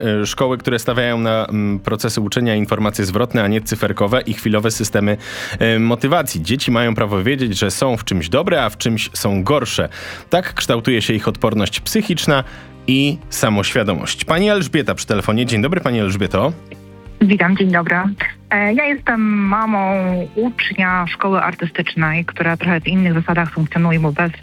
szkoły, które stawiają na procesy uczenia informacje zwrotne, a nie cyferkowe i chwilowe systemy motywacji. Dzieci mają prawo wiedzieć, że są w czymś dobre, a w czymś są gorsze. Tak kształtuje się ich odporność psychiczna i samoświadomość. Pani Elżbieta przy telefonie. Dzień dobry, pani Elżbieto. Witam, dzień dobry. Ja jestem mamą ucznia szkoły artystycznej, która trochę w innych zasadach funkcjonuje, bo bez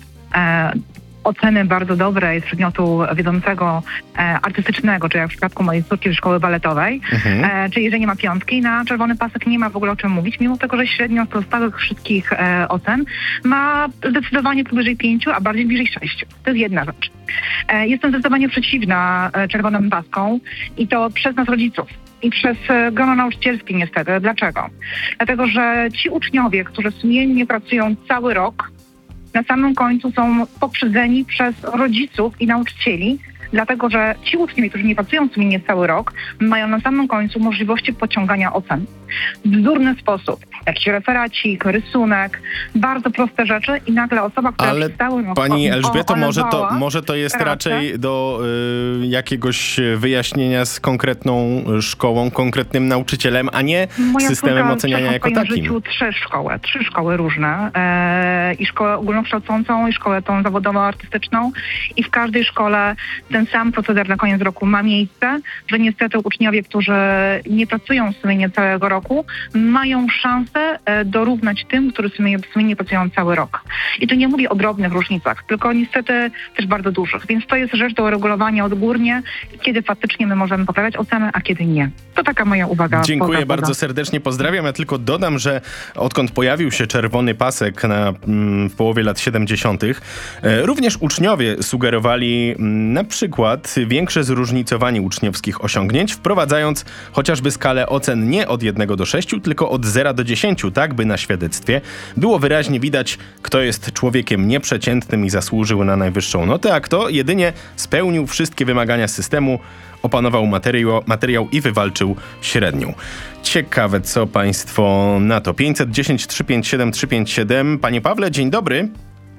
oceny bardzo dobrej z przedmiotu wiodącego artystycznego, czyli jak w przypadku mojej córki z szkoły baletowej, czyli jeżeli nie ma 5 na czerwony pasek, nie ma w ogóle o czym mówić, mimo tego, że średnio z pozostałych wszystkich ocen ma zdecydowanie powyżej 5, a bardziej bliżej 6. To jest jedna rzecz. Jestem zdecydowanie przeciwna czerwonym paskom i to przez nas rodziców. I przez grono nauczycielskie niestety. Dlaczego? Dlatego, że ci uczniowie, którzy sumiennie pracują cały rok, na samym końcu są poprzedzeni przez rodziców i nauczycieli, dlatego że ci uczniowie, którzy nie pracują sumiennie cały rok, mają na samym końcu możliwości podciągania ocen. W bzdurny sposób. Jakiś referacik, rysunek, bardzo proste rzeczy i nagle osoba, która ale cały rok... Pani Elżbieto, może to jest raczej do jakiegoś wyjaśnienia z konkretną szkołą, konkretnym nauczycielem, a nie systemem oceniania jako takim. W życiu 3 szkoły różne. I szkołę ogólnokształcącą, i szkołę tą zawodową-artystyczną. I w każdej szkole ten sam proceder na koniec roku ma miejsce, że niestety uczniowie, którzy nie pracują sumiennie całego roku, mają szansę dorównać tym, którzy sumiennie pracują cały rok. I tu nie mówię o drobnych różnicach, tylko niestety też bardzo dużych. Więc to jest rzecz do uregulowania odgórnie, kiedy faktycznie my możemy poprawiać ocenę, a kiedy nie. To taka moja uwaga. Dziękuję bardzo serdecznie, pozdrawiam. Ja tylko dodam, że odkąd pojawił się czerwony pasek w połowie lat 70., również uczniowie sugerowali na przykład większe zróżnicowanie uczniowskich osiągnięć, wprowadzając chociażby skalę ocen nie od 1 do 6, tylko od 0 do 10, tak by na świadectwie było wyraźnie widać, kto jest człowiekiem nieprzeciętnym i zasłużył na najwyższą notę, a kto jedynie spełnił wszystkie wymagania systemu, opanował materiał i wywalczył średnią. Ciekawe, co państwo na to. 510 357 357. Panie Pawle, dzień dobry.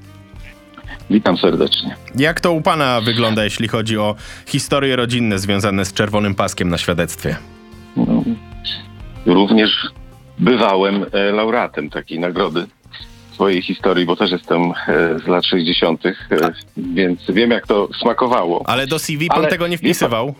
Witam serdecznie. Jak to u pana wygląda, jeśli chodzi o historie rodzinne związane z czerwonym paskiem na świadectwie? No, również bywałem laureatem takiej nagrody w swojej historii, bo też jestem z lat 60., więc wiem, jak to smakowało. Ale do CV pan tego nie wpisywał?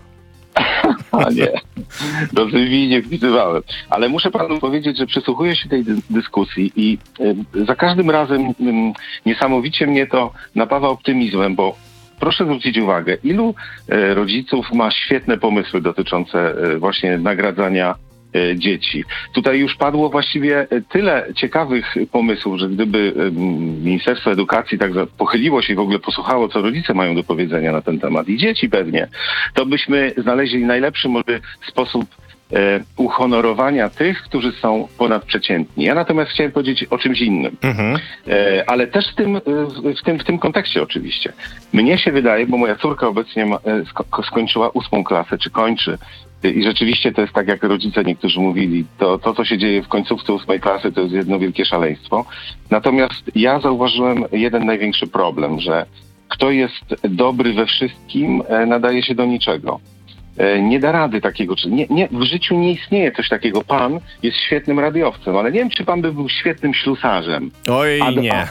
A nie, do CV nie wpisywałem. Ale muszę panu powiedzieć, że przysłuchuję się tej dyskusji i za każdym razem niesamowicie mnie to napawa optymizmem, bo proszę zwrócić uwagę, ilu rodziców ma świetne pomysły dotyczące właśnie nagradzania dzieci. Tutaj już padło właściwie tyle ciekawych pomysłów, że gdyby Ministerstwo Edukacji tak pochyliło się i w ogóle posłuchało, co rodzice mają do powiedzenia na ten temat i dzieci pewnie, to byśmy znaleźli najlepszy może sposób uhonorowania tych, którzy są ponadprzeciętni. Ja natomiast chciałem powiedzieć o czymś innym. Ale też w tym kontekście oczywiście. Mnie się wydaje, bo moja córka obecnie skończyła 8. klasę, czy kończy. I rzeczywiście to jest tak, jak rodzice niektórzy mówili, to co się dzieje w końcówce 8. klasy, to jest jedno wielkie szaleństwo. Natomiast ja zauważyłem jeden największy problem, że kto jest dobry we wszystkim, nadaje się do niczego. Nie da rady takiego, w życiu nie istnieje coś takiego. Pan jest świetnym radiowcem, ale nie wiem, czy pan by był świetnym ślusarzem. Oj, nie.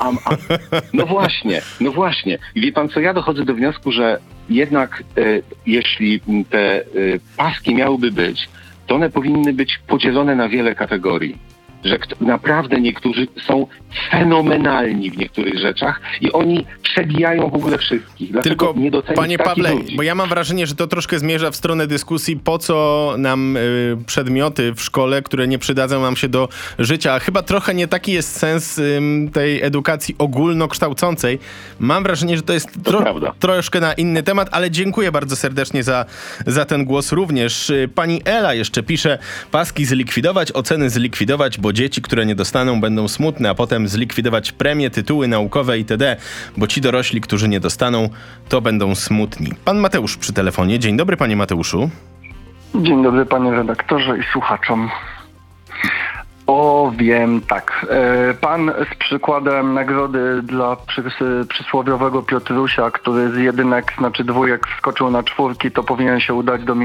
No właśnie. I wie pan co, ja dochodzę do wniosku, że jednak jeśli te paski miałyby być, to one powinny być podzielone na wiele kategorii. Że naprawdę niektórzy są fenomenalni w niektórych rzeczach i oni przebijają w ogóle wszystkich. Tylko, panie Pawle, bo ja mam wrażenie, że to troszkę zmierza w stronę dyskusji, po co nam przedmioty w szkole, które nie przydadzą nam się do życia. A chyba trochę nie taki jest sens tej edukacji ogólnokształcącej. Mam wrażenie, że to jest troszkę na inny temat, ale dziękuję bardzo serdecznie za ten głos również. Pani Ela jeszcze pisze, paski zlikwidować, oceny zlikwidować, bo dzieci, które nie dostaną, będą smutne, a potem zlikwidować premie, tytuły naukowe itd., bo ci dorośli, którzy nie dostaną, to będą smutni. Pan Mateusz przy telefonie. Dzień dobry, panie Mateuszu. Dzień dobry, panie redaktorze i słuchaczom. Powiem tak. Pan z przykładem nagrody dla przysłowiowego Piotrusia, który z jedynek, znaczy dwójek wskoczył na czwórki, to powinien się udać do